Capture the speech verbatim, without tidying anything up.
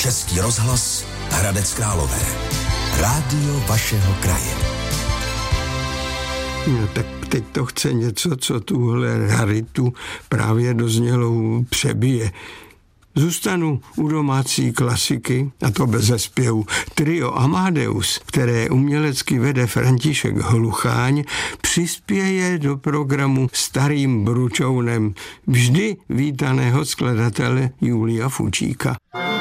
Český rozhlas Hradec Králové. Rádio vašeho kraje. No tak teď to chce něco, co tuhle raritu právě doznělou přebije. Zůstanu u domácí klasiky, a to beze zpěvu. Trio Amadeus, které umělecky vede František Hlucháň, přispěje do programu starým bručounem vždy vítaného skladatele Julia Fučíka.